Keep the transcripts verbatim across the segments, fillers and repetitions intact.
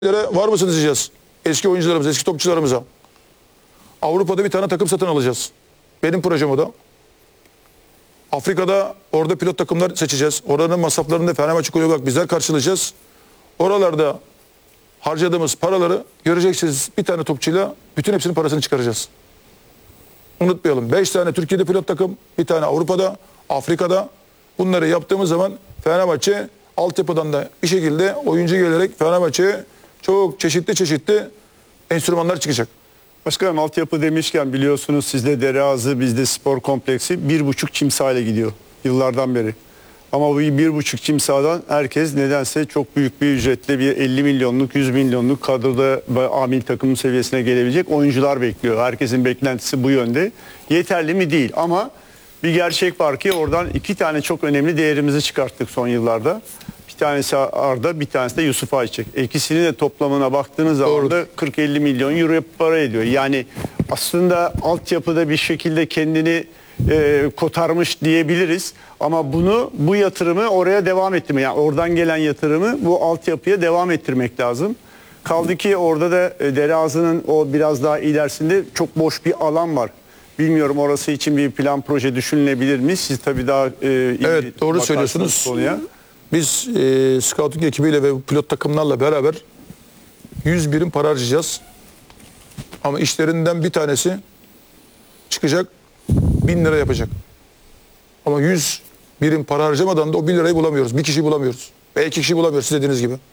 var mısınız diyeceğiz. Eski oyuncularımıza, eski topçularımıza. Avrupa'da bir tane takım satın alacağız. Benim projem o da. Afrika'da orada pilot takımlar seçeceğiz. Oranın masraflarını da Fenerbahçe Kulübü olarak bizler karşılayacağız. Oralarda harcadığımız paraları göreceksiniz, bir tane topçuyla bütün hepsinin parasını çıkaracağız. Unutmayalım. Beş tane Türkiye'de pilot takım, bir tane Avrupa'da, Afrika'da. Bunları yaptığımız zaman Fenerbahçe altyapıdan da bir şekilde oyuncu gelerek Fenerbahçe'ye çok çeşitli çeşitli enstrümanlar çıkacak. Başkanım, altyapı demişken biliyorsunuz sizde Dereazı, bizde spor kompleksi bir buçuk çim sahile gidiyor yıllardan beri. Ama bu bir buçuk çim sahadan herkes nedense çok büyük bir ücretle bir elli milyonluk, yüz milyonluk kadroda amil takımın seviyesine gelebilecek oyuncular bekliyor. Herkesin beklentisi bu yönde. Yeterli mi? Değil. Ama bir gerçek var ki oradan iki tane çok önemli değerimizi çıkarttık son yıllarda. Bir tanesi Arda, bir tanesi de Yusuf Ayçek. İkisinin de toplamına baktığınız zaman da kırk elli milyon euro para ediyor. Yani aslında altyapıda bir şekilde kendini e, kotarmış diyebiliriz. Ama bunu, bu yatırımı oraya devam ettirmek, yani oradan gelen yatırımı bu altyapıya devam ettirmek lazım. Kaldı ki orada da e, Dereazı'nın o biraz daha ilerisinde çok boş bir alan var. Bilmiyorum, orası için bir plan proje düşünülebilir mi? Siz tabii daha e, evet, doğru söylüyorsunuz. Konuya. Biz e, scouting ekibiyle ve pilot takımlarla beraber yüz birim para harcayacağız. Ama işlerinden bir tanesi çıkacak, bin lira yapacak. Ama yüz birim para harcamadan da o bin lirayı bulamıyoruz. Bir kişi bulamıyoruz. Ve iki kişi bulamıyoruz siz dediğiniz gibi.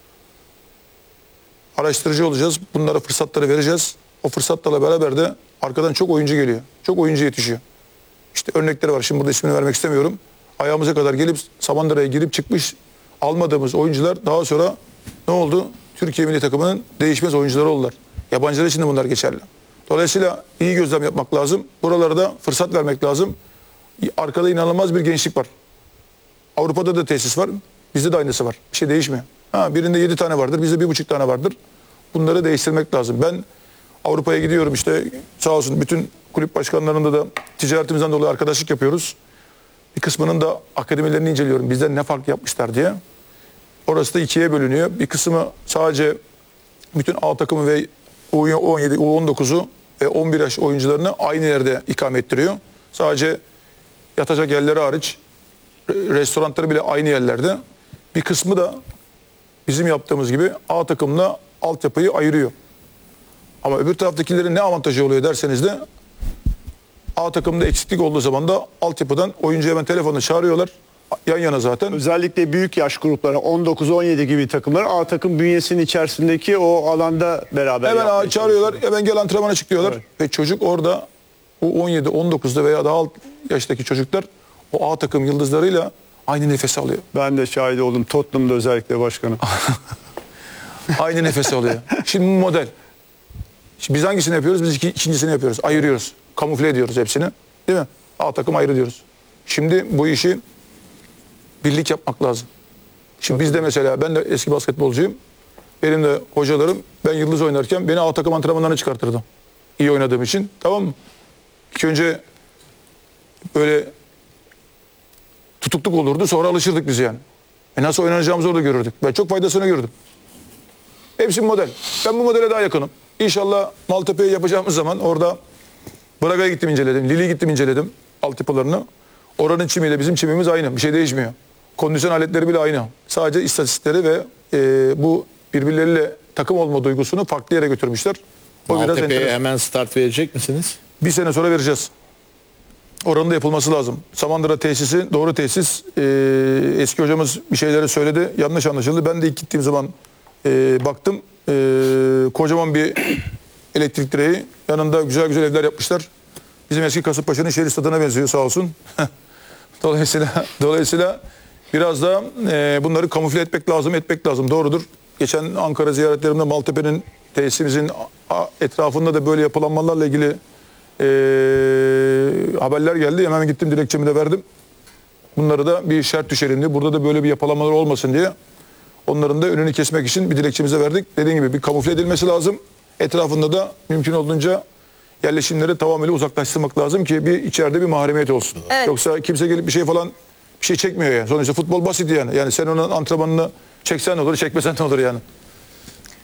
Araştırıcı olacağız. Bunlara fırsatları vereceğiz. O fırsatlarla beraber de arkadan çok oyuncu geliyor. Çok oyuncu yetişiyor. İşte örnekleri var. Şimdi burada ismini vermek istemiyorum. Ayağımıza kadar gelip Samandıra'ya girip çıkmış almadığımız oyuncular daha sonra ne oldu? Türkiye milli takımının değişmez oyuncuları oldular. Yabancılar için de bunlar geçerli. Dolayısıyla iyi gözlem yapmak lazım. Buralara da fırsat vermek lazım. Arkada inanılmaz bir gençlik var. Avrupa'da da tesis var. Bizde de aynısı var. Bir şey değişmiyor. Ha, birinde yedi tane vardır. Bizde bir buçuk tane vardır. Bunları değiştirmek lazım. Ben Avrupa'ya gidiyorum işte, sağ olsun bütün kulüp başkanlarında da ticaretimizden dolayı arkadaşlık yapıyoruz. Bir kısmının da akademilerini inceliyorum. Bizden ne fark yapmışlar diye. Orası da ikiye bölünüyor. Bir kısmı sadece bütün A takımı ve U on yedi, U on dokuzu ve on bir yaş oyuncularını aynı yerde ikame ettiriyor. Sadece yatacak yerleri hariç restoranları bile aynı yerlerde. Bir kısmı da bizim yaptığımız gibi A takımla altyapıyı ayırıyor. Ama öbür taraftakilerin ne avantajı oluyor derseniz de A takımda eksiklik olduğu zaman da altyapıdan oyuncuya hemen telefonla çağırıyorlar. Yan yana zaten. Özellikle büyük yaş grupları on dokuz on yedi gibi takımlar A takım bünyesinin içerisindeki o alanda beraber hemen çağırıyorlar. Hemen gel antrenmana çık diyorlar. Evet. Ve çocuk orada o on yedi on dokuzda veya daha alt yaştaki çocuklar o A takım yıldızlarıyla aynı nefes alıyor. Ben de şahit oldum. Tottenham'da özellikle başkanım. Aynı nefes alıyor. Şimdi bu model. Şimdi biz hangisini yapıyoruz? Biz iki, ikincisini yapıyoruz. Ayırıyoruz. Kamufle ediyoruz hepsini. Değil mi? A takım ayrı diyoruz. Şimdi bu işi birlik yapmak lazım. Şimdi biz de mesela, ben de eski basketbolcuyum. Benim de hocalarım, ben yıldız oynarken beni A takım antrenmanlarına çıkartırdı. İyi oynadığım için. Tamam mı? İlk önce böyle tutukluk olurdu. Sonra alışırdık biz yani. E nasıl oynanacağımızı orada görürdük. Ben çok faydasını gördüm. Hepsi model. Ben bu modele daha yakınım. İnşallah Maltepe'yi yapacağımız zaman orada Braga'ya gittim inceledim. Lille'ye gittim inceledim altyapılarını. Oranın çimiyle bizim çimimiz aynı. Bir şey değişmiyor. Kondisyon aletleri bile aynı. Sadece istatistikleri ve e, bu birbirleriyle takım olma duygusunu farklı yere götürmüşler. O Maltepe'ye hemen start verecek misiniz? Bir sene sonra vereceğiz. Oranın da yapılması lazım. Samandıra tesisi doğru tesis. E, eski hocamız bir şeyleri söyledi. Yanlış anlaşıldı. Ben de ilk gittiğim zaman e, baktım. E, kocaman bir elektrik direği. Yanında güzel güzel evler yapmışlar. Bizim eski Kasımpaşa'nın şehir stadına benziyor sağ olsun. dolayısıyla dolayısıyla biraz da e, bunları kamufle etmek lazım, etmek lazım. Doğrudur. Geçen Ankara ziyaretlerimde Maltepe'nin tesisimizin etrafında da böyle yapılanmalarla ilgili e, haberler geldi. Hemen gittim, dilekçemi de verdim. Bunları da bir şart düşelim diye. Burada da böyle bir yapılanmalar olmasın diye. Onların da önünü kesmek için bir dilekçemize verdik. Dediğim gibi bir kamufle edilmesi lazım. Etrafında da mümkün olduğunca yerleşimleri tamamıyla uzaklaştırmak lazım ki bir içeride bir mahremiyet olsun. Evet. Yoksa kimse gelip bir şey falan bir şey çekmiyor yani. Sonuçta futbol basit yani. Yani sen onun antrenmanını çeksen ne olur, çekmesen ne olur yani.